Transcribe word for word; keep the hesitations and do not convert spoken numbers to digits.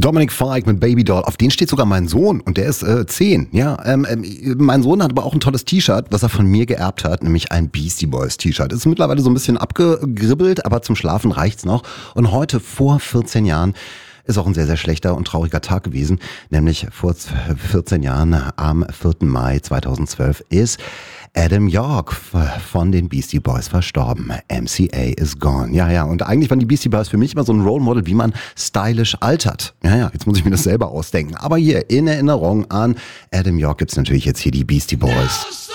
Dominic Fike mit Baby Doll, auf den steht sogar mein Sohn und der ist äh, zehn. Ja, ähm, ähm, mein Sohn hat aber auch ein tolles T-Shirt, was er von mir geerbt hat, nämlich ein Beastie Boys T-Shirt. Ist mittlerweile so ein bisschen abgegribbelt, aber zum Schlafen reicht's noch. Und heute vor vierzehn Jahren ist auch ein sehr, sehr schlechter und trauriger Tag gewesen, nämlich vor vierzehn Jahren am vierten Mai zweitausendzwölf ist Adam York von den Beastie Boys verstorben. M C A is gone. Ja, ja, und eigentlich waren die Beastie Boys für mich immer so ein Role Model, wie man stylisch altert. Ja, ja, jetzt muss ich mir das selber ausdenken. Aber hier in Erinnerung an Adam York gibt's natürlich jetzt hier die Beastie Boys.